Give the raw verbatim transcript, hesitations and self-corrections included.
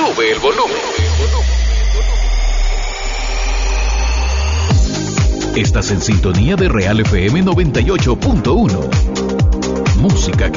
Sube el volumen. Estás en sintonía de Real F M noventa y ocho punto uno. Música que